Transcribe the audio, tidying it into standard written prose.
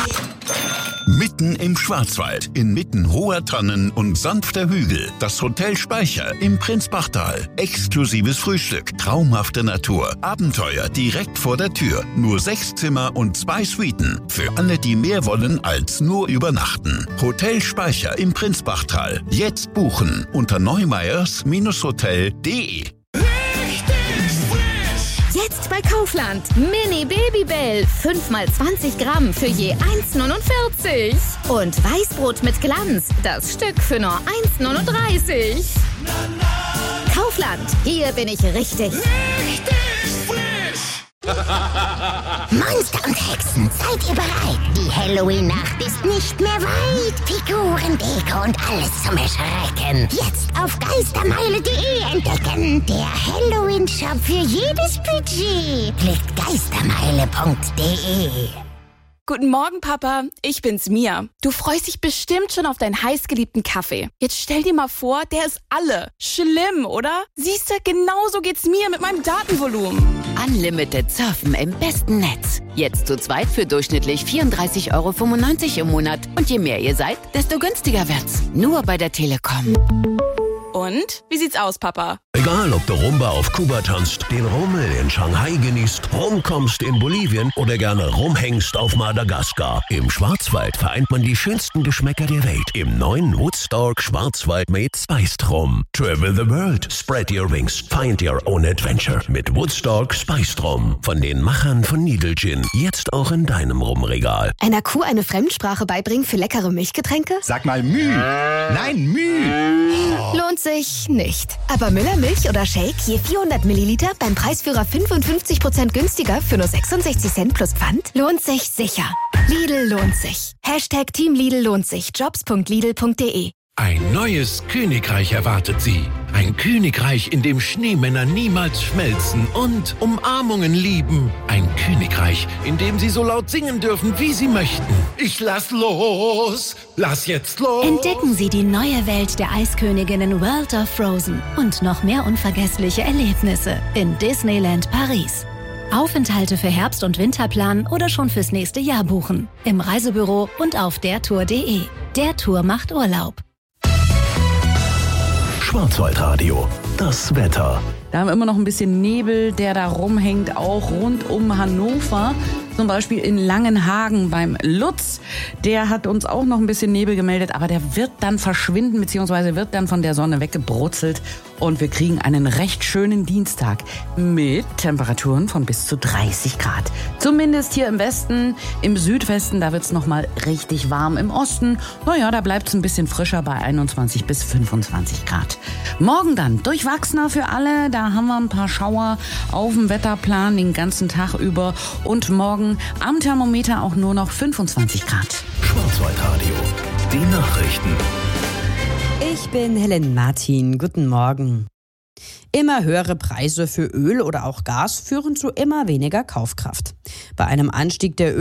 Mitten im Schwarzwald, inmitten hoher Tannen und sanfter Hügel, das Hotel Speicher im Prinzbachtal. Exklusives Frühstück, traumhafte Natur, Abenteuer direkt vor der Tür. Nur 6 Zimmer und 2 Suiten. Für alle, die mehr wollen als nur übernachten. Hotel Speicher im Prinzbachtal. Jetzt buchen unter neumeyers-hotel.de. Jetzt bei Kaufland. Mini Babybell. 5x20 Gramm für je 1,49. Und Weißbrot mit Glanz. Das Stück für nur 1,39. Kaufland. Hier bin ich richtig. Monster und Hexen, seid ihr bereit? Die Halloween-Nacht ist nicht mehr weit. Figuren, Deko und alles zum Erschrecken. Jetzt auf geistermeile.de entdecken. Der Halloween-Shop für jedes Budget. Klickt geistermeile.de. Guten Morgen, Papa. Ich bin's, Mia. Du freust dich bestimmt schon auf deinen heißgeliebten Kaffee. Jetzt stell dir mal vor, der ist alle. Schlimm, oder? Siehst du, genauso geht's mir mit meinem Datenvolumen. Unlimited Surfen im besten Netz. Jetzt zu zweit für durchschnittlich 34,95 € im Monat. Und je mehr ihr seid, desto günstiger wird's. Nur bei der Telekom. Und? Wie sieht's aus, Papa? Egal, ob du Rumba auf Kuba tanzt, den Rummel in Shanghai genießt, rumkommst in Bolivien oder gerne rumhängst auf Madagaskar. Im Schwarzwald vereint man die schönsten Geschmäcker der Welt im neuen Woodstock Schwarzwald Made Spiced Rum. Travel the world, spread your wings, find your own adventure mit Woodstock Spiced Rum. Von den Machern von Needle Gin, jetzt auch in deinem Rumregal. Einer Kuh eine Fremdsprache beibringen für leckere Milchgetränke? Sag mal Müh. Nein, Müh. Lohnt sich nicht. Aber Müller Milch oder Shake je 400 Milliliter beim Preisführer 55% günstiger für nur 66 Cent plus Pfand? Lohnt sich sicher. Lidl lohnt sich. Hashtag Team Lidl lohnt sich. Jobs.lidl.de. Ein neues Königreich erwartet Sie. Ein Königreich, in dem Schneemänner niemals schmelzen und Umarmungen lieben. Ein Königreich, in dem Sie so laut singen dürfen, wie Sie möchten. Ich lass los! Lass jetzt los! Entdecken Sie die neue Welt der Eisköniginnen World of Frozen und noch mehr unvergessliche Erlebnisse in Disneyland Paris. Aufenthalte für Herbst- und Winterplan oder schon fürs nächste Jahr buchen. Im Reisebüro und auf dertour.de. Der Tour macht Urlaub. Schwarzwaldradio, das Wetter. Da haben wir immer noch ein bisschen Nebel, der da rumhängt, auch rund um Hannover. Zum Beispiel in Langenhagen beim Lutz. Der hat uns auch noch ein bisschen Nebel gemeldet, aber der wird dann verschwinden, beziehungsweise wird dann von der Sonne weggebrutzelt. Und wir kriegen einen recht schönen Dienstag mit Temperaturen von bis zu 30 Grad. Zumindest hier im Westen, im Südwesten, da wird's noch mal richtig warm. Im Osten, naja, da bleibt's ein bisschen frischer bei 21 bis 25 Grad. Morgen dann durchwachsener für alle. Da haben wir ein paar Schauer auf dem Wetterplan den ganzen Tag über. Und morgen am Thermometer auch nur noch 25 Grad. Schwarzwaldradio, die Nachrichten. Ich bin Helen Martin. Guten Morgen. Immer höhere Preise für Öl oder auch Gas führen zu immer weniger Kaufkraft. Bei einem Anstieg der